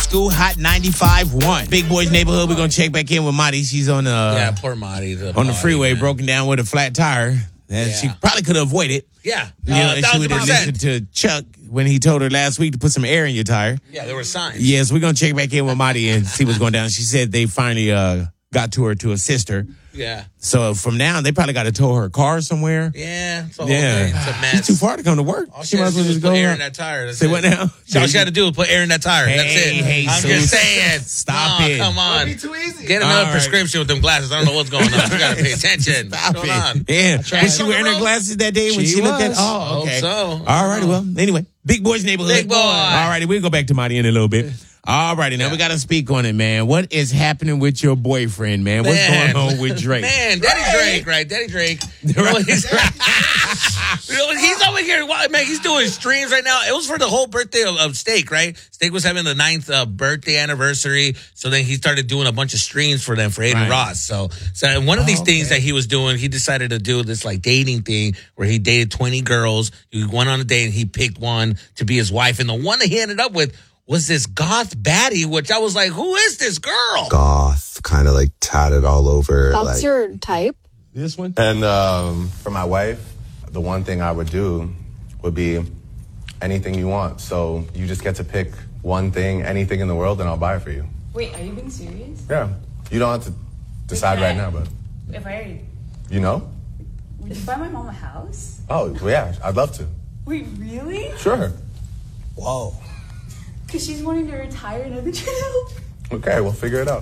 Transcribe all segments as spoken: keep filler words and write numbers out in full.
School Hot ninety-five point one. Big Boys Neighborhood. We're going to check back in with Marty. She's on the, yeah, poor Marty. The on body, the freeway, man. broken down with a flat tire. And Yeah. she probably could have avoided. Yeah. You know, Uh, and she would have thousand listened to Chuck when he told her last week to put some air in your tire. Yeah, there were signs. Yes, we're going to check back in with Marty and see what's going down. She said they finally uh, got to her to assist her. Yeah. So from now, they probably got to tow her car somewhere. Yeah. It's a whole Yeah. thing. It's a mess. She's too far to come to work. All She she might has as to well do is just put go air out. in that tire. That's Say it. what now? All she got to do is put air in that tire. That's Hey, it. hey, I'm Sue. just saying. Stop No, it. Come on. That'd be too easy. Get another All right. prescription with them glasses. I don't know what's going on. You got to pay attention. Stop what's going it. on? Yeah. Was she on wearing the her road? glasses that day when She she, looked at? was. Oh, okay. Hope so. All righty. Well, anyway, Big Boys Neighborhood. Big boy. All righty. We'll go back to Marty in a little bit. All righty. Now Yeah. we got to speak on it, man. What is happening with your boyfriend, man? What's Man. going on with Drake? Man, Daddy Drake, right? Daddy Drake. You know, he's, you know, he's over here. wow, Man, he's doing streams right now. It was for the whole birthday of, of Steak, right? Steak was having the ninth uh, birthday anniversary. So then he started doing a bunch of streams for them for Aiden Right. Ross. So, so one of these Oh, things okay. that he was doing, he decided to do this like dating thing where he dated twenty girls. He went on a date and he picked one to be his wife. And the one that he ended up with was this goth baddie, which I was like, who is this girl? Goth, kind of like tatted all over. That's like, your type? This one? and um, for my wife, the one thing I would do would be anything you want. So you just get to pick one thing, anything in the world, and I'll buy it for you. Wait, are you being serious? Yeah. You don't have to decide right now, but If I you know? would you buy my mom a house? Oh, well, yeah, I'd love to. Wait, really? Sure. Whoa. Because she's wanting to retire and have a child. Okay, we'll figure it out.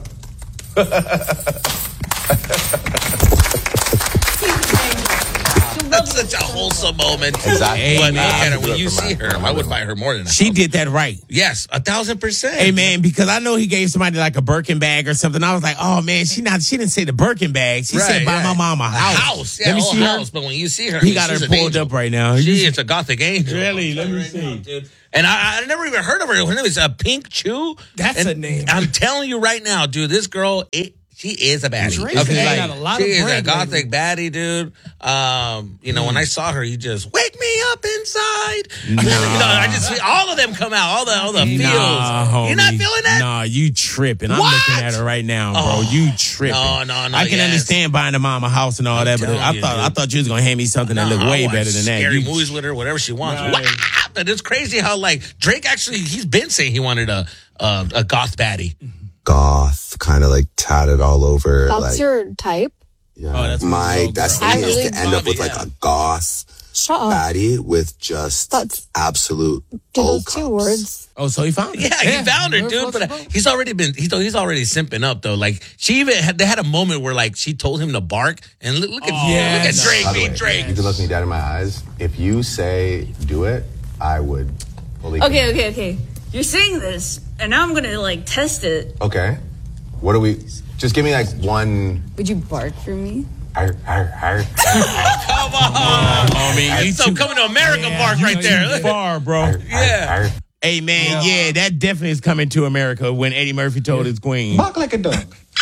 That's such a wholesome moment. Exactly. But look man. at her. When you see her, I would buy her more than that. She did that right. Yes, a thousand percent. Hey man, because I know he gave somebody like a Birkin bag or something. I was like, oh man, she not. She didn't say the Birkin bag. She said buy my mom a A house. house. Yeah, Let me whole see her. house. But when you see her, He I got mean, her she's an pulled angel. up right now. She You- is a gothic angel. Really? Let me Right see. now, dude. And I, I never even heard of her. Her name is uh, Pink Chew. That's and a name. I'm telling you right now, dude. This girl, it, she is a baddie. Drake's Okay, getting like, out a lot she of is a bread gothic baddie, dude. Um, you know, when I saw her, you just wake me up inside. Nah. You know, I just see all of them come out, all the all the feels. Nah, homie. You're not feeling that? Nah, you tripping. I'm What? looking at her right now, bro. Oh. You tripping. No, no, no, I can yes. understand buying a mom a house and all I'm that, but telling I you, thought I dude. thought you was gonna hand me something that No, looked I way watch better than that. Scary You- movies with her, whatever she wants. Right. Wow, but it's crazy how like Drake actually he's been saying he wanted a a, a goth baddie. Goth, kind of like tatted all over. That's like, your type? yeah. Oh, that's my what that's girl. thing is Actually, to end up with Bobby, like yeah. a goth Shut up. baddie with just That's- absolute Do O those two cups. words. Oh, so he found it. Yeah, Yeah, he found her, very dude. But uh, flexible. he's already been he's he's already simping up though. Like she even had they had a moment where like she told him to bark and look, look at yeah, look at no. Drake By the being way, Drake. You can look me dead in my eyes. If you say do it, I would believe it. Okay, okay, okay. You're saying this, and now I'm gonna like test it. Okay. What do we? Just give me like one. Would you bark for me? Arr, arr, arr. Come on, Homie, you that's some too- coming to America Yeah, bark you right know, there. you far, bro. Arr, Yeah. arr, arr. Hey man, yeah. that definitely is coming to America when Eddie Murphy told his queen. Bark like a dog.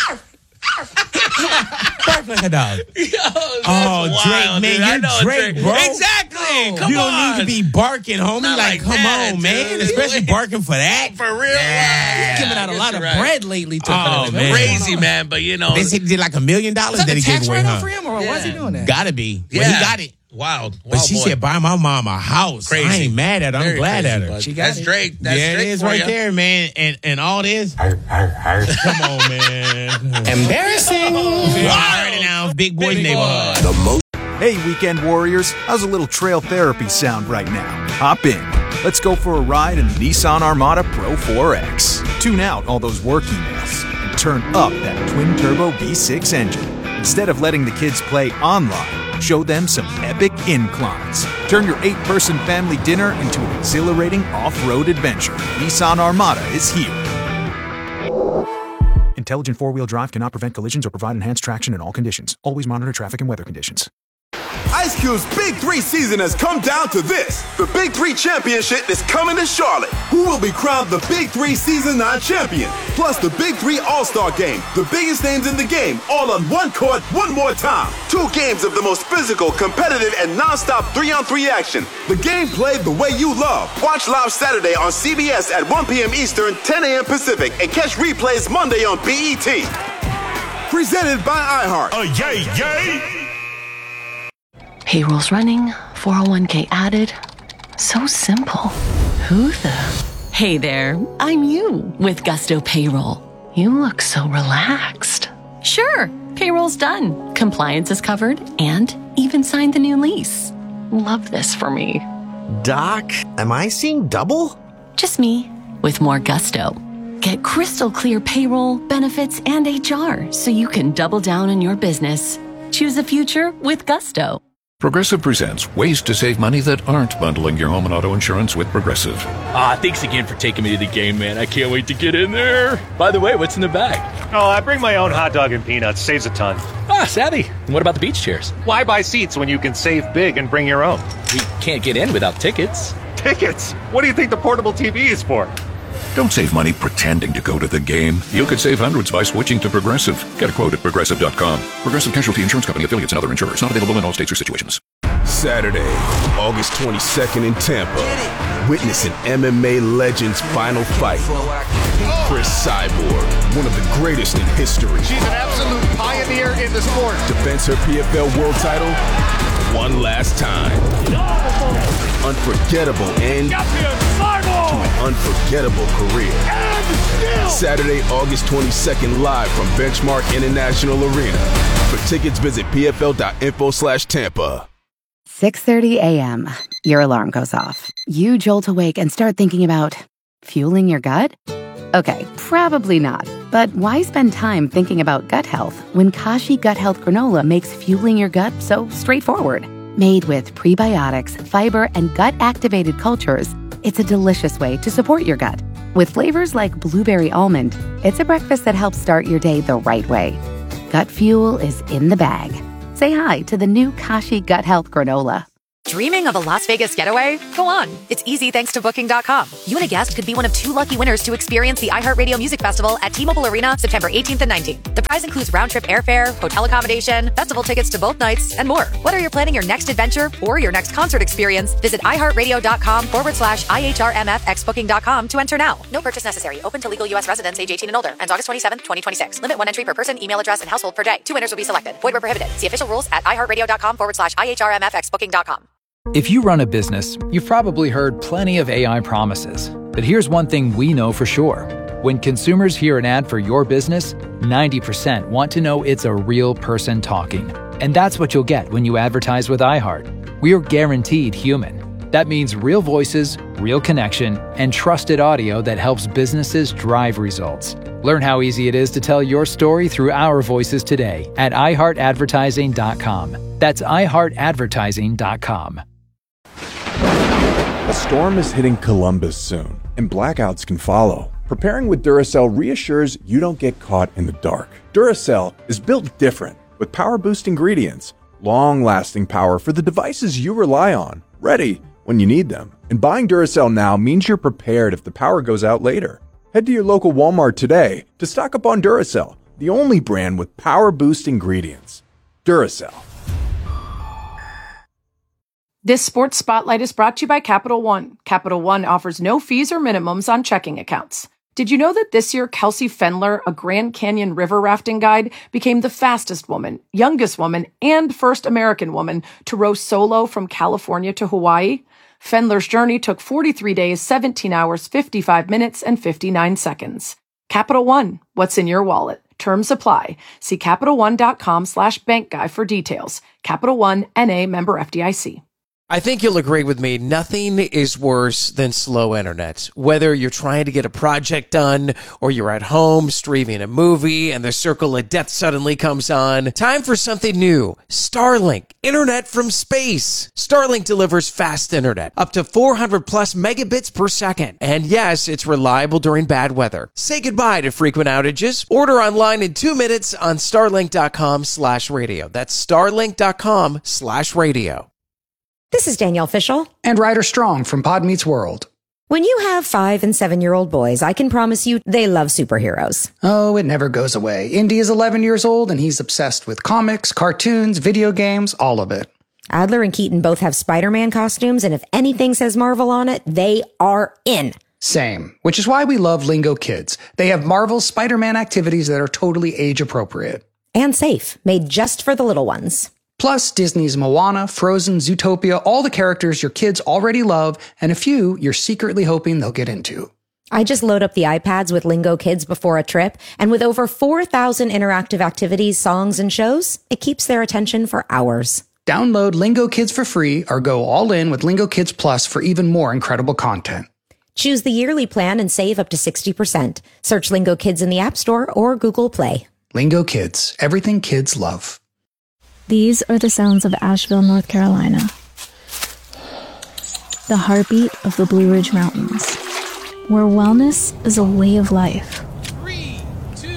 Bark like a dog. Yo, that's Oh, Drake, wild, man, dude. I you're know, Drake, bro. Exactly. Come you don't on. need to be barking, homie. Not Like, like come that, on, man. dude. Especially barking for that. for real. Yeah. Giving out a I lot guess of you're right. bread lately. To Oh, him. man. Crazy man, but you know, They said he did like a million dollars Is that that the he gave tax away, write-off huh? for him, or why is he Yeah. doing that? Gotta be. yeah, Well, he got it. Wild, But wild she boy. said, buy my mom a house. Crazy. I ain't mad at her. I'm Very glad crazy, at her. bud. She got That's it. Drake. That's yeah, Drake it is for right ya. there, man. And and all this. Arr, arr, arr. Come on, man. Embarrassing. Alrighty now, Big Boys Big Neighborhood. The most. Hey, weekend warriors, how's a little trail therapy sound right now? Hop in. Let's go for a ride in the Nissan Armada Pro four X. Tune out all those work emails and turn up that twin-turbo V six engine. Instead of letting the kids play online, show them some epic inclines. Turn your eight-person family dinner into an exhilarating off-road adventure. Nissan Armada is here. Intelligent four-wheel drive cannot prevent collisions or provide enhanced traction in all conditions. Always monitor traffic and weather conditions. Ice Cube's Big Three season has come down to this. The Big Three Championship is coming to Charlotte. Who will be crowned the Big Three Season nine champion? Plus the Big Three All-Star Game. The biggest names in the game, all on one court, one more time. Two games of the most physical, competitive, and non-stop three-on-three action. The game played the way you love. Watch live Saturday on C B S at one p.m. Eastern, ten a.m. Pacific, and catch replays Monday on B E T. Presented by iHeart. Oh, yay, yay! Payroll's running, four oh one k added. So simple. Who the? Hey there, I'm you with Gusto Payroll. You look so relaxed. Sure, payroll's done. Compliance is covered and even signed the new lease. Love this for me. Doc, am I seeing double? Just me with more gusto. Get crystal clear payroll, benefits, and H R so you can double down on your business. Choose the future with Gusto. Progressive presents ways to save money that aren't bundling your home and auto insurance with Progressive. Ah, thanks again for taking me to the game, man. I can't wait to get in there. By the way, what's in the bag? Oh, I bring my own hot dog and peanuts. Saves a ton. Ah, savvy. And what about the beach chairs? Why buy seats when you can save big and bring your own? We can't get in without tickets. Tickets? What do you think the portable T V is for? Don't save money pretending to go to the game. You could save hundreds by switching to Progressive. Get a quote at Progressive dot com. Progressive Casualty Insurance Company, affiliates, and other insurers. Not available in all states or situations. Saturday, August twenty-second in Tampa. Witness an M M A legend's final fight. Chris Cyborg, one of the greatest in history. She's an absolute pioneer in the sport. Defends her P F L world title one last time. Unforgettable end to an unforgettable career. Saturday, August twenty-second, live from Benchmark International Arena. For tickets, visit P F L dot info slash Tampa. six thirty a.m. Your alarm goes off. You jolt awake and start thinking about fueling your gut? Okay, probably not. But why spend time thinking about gut health when Kashi Gut Health Granola makes fueling your gut so straightforward? Made with prebiotics, fiber, and gut-activated cultures, it's a delicious way to support your gut. With flavors like blueberry almond, it's a breakfast that helps start your day the right way. Gut fuel is in the bag. Say hi to the new Kashi Gut Health Granola. Dreaming of a Las Vegas getaway? Go on. It's easy thanks to Booking dot com. You and a guest could be one of two lucky winners to experience the iHeartRadio Music Festival at T-Mobile Arena September eighteenth and nineteenth. The prize includes round-trip airfare, hotel accommodation, festival tickets to both nights, and more. Whether you're planning your next adventure or your next concert experience, visit iHeartRadio.com forward slash IHRMFX Booking dot com to enter now. No purchase necessary. Open to legal U S residents age eighteen and older. Ends August twenty-seventh, twenty twenty-six. Limit one entry per person, email address, and household per day. Two winners will be selected. Void where prohibited. See official rules at iHeartRadio.com forward slash IHRMFX Booking dot com. If you run a business, you've probably heard plenty of A I promises. But here's one thing we know for sure. When consumers hear an ad for your business, ninety percent want to know it's a real person talking. And that's what you'll get when you advertise with iHeart. We're guaranteed human. That means real voices, real connection, and trusted audio that helps businesses drive results. Learn how easy it is to tell your story through our voices today at i heart advertising dot com. That's i heart advertising dot com. A storm is hitting Columbus soon, and blackouts can follow. Preparing with Duracell reassures you don't get caught in the dark. Duracell is built different, with power-boost ingredients, long-lasting power for the devices you rely on, ready when you need them. And buying Duracell now means you're prepared if the power goes out later. Head to your local Walmart today to stock up on Duracell, the only brand with power-boost ingredients. Duracell. This sports spotlight is brought to you by Capital One. Capital One offers no fees or minimums on checking accounts. Did you know that this year Kelsey Fendler, a Grand Canyon river rafting guide, became the fastest woman, youngest woman, and first American woman to row solo from California to Hawaii? Fendler's journey took forty-three days, seventeen hours, fifty-five minutes, and fifty-nine seconds. Capital One, what's in your wallet? Terms apply. See CapitalOne.com slash bank guy for details. Capital One, N A, member F D I C. I think you'll agree with me. Nothing is worse than slow internet. Whether you're trying to get a project done or you're at home streaming a movie and the circle of death suddenly comes on. Time for something new. Starlink. Internet from space. Starlink delivers fast internet. Up to four hundred plus megabits per second. And yes, it's reliable during bad weather. Say goodbye to frequent outages. Order online in two minutes on starlink.com slash radio. That's starlink.com slash radio. This is Danielle Fishel. And Ryder Strong from Pod Meets World. When you have five and seven-year-old boys, I can promise you they love superheroes. Oh, it never goes away. Indy is eleven years old, and he's obsessed with comics, cartoons, video games, all of it. Adler and Keaton both have Spider-Man costumes, and if anything says Marvel on it, they are in. Same, which is why we love Lingo Kids. They have Marvel Spider-Man activities that are totally age-appropriate. And safe, made just for the little ones. Plus, Disney's Moana, Frozen, Zootopia, all the characters your kids already love, and a few you're secretly hoping they'll get into. I just load up the iPads with Lingo Kids before a trip, and with over four thousand interactive activities, songs, and shows, it keeps their attention for hours. Download Lingo Kids for free or go all in with Lingo Kids Plus for even more incredible content. Choose the yearly plan and save up to sixty percent. Search Lingo Kids in the App Store or Google Play. Lingo Kids, everything kids love. These are the sounds of Asheville, North Carolina. The heartbeat of the Blue Ridge Mountains, where wellness is a way of life. Three, two,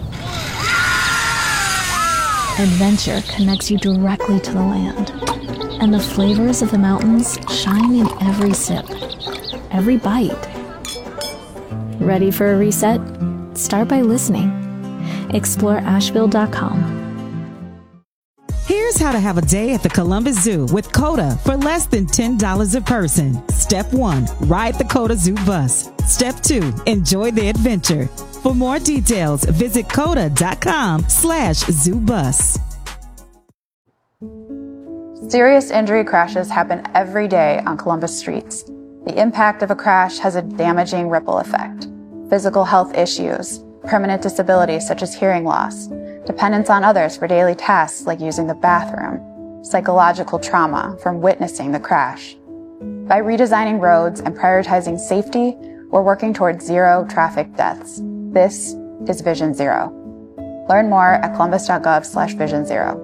one. Adventure connects you directly to the land, and the flavors of the mountains shine in every sip, every bite. Ready for a reset? Start by listening. Explore Asheville dot com. Here's how to have a day at the Columbus Zoo with COTA for less than ten dollars a person. Step one, ride the COTA Zoo bus. Step two, enjoy the adventure. For more details, visit COTA.com slash zoo bus. Serious injury crashes happen every day on Columbus streets. The impact of a crash has a damaging ripple effect. Physical health issues, permanent disabilities such as hearing loss, dependence on others for daily tasks like using the bathroom, psychological trauma from witnessing the crash. By redesigning roads and prioritizing safety, we're working towards zero traffic deaths. This is Vision Zero. Learn more at columbus.gov slash vision zero.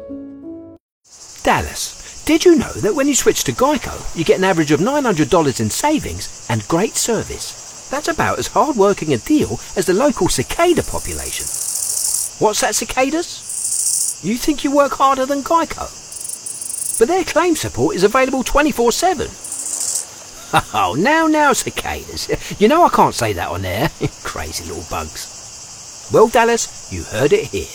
Dallas, did you know that when you switch to Geico, you get an average of nine hundred dollars in savings and great service? That's about as hard-working a deal as the local cicada population. What's that, cicadas? You think you work harder than Geico? But their claim support is available twenty-four seven. Oh, now, now, cicadas. You know I can't say that on air. Crazy little bugs. Well, Dallas, you heard it here.